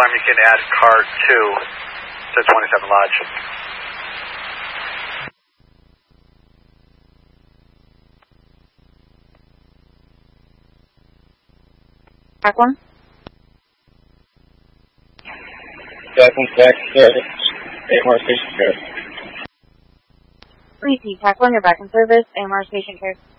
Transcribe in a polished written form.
time you can add car 2 to 27 Lodge. Track 1? Track 1, back service. AMR station care. Repeat, Track 1, you're back in service. AMR station care.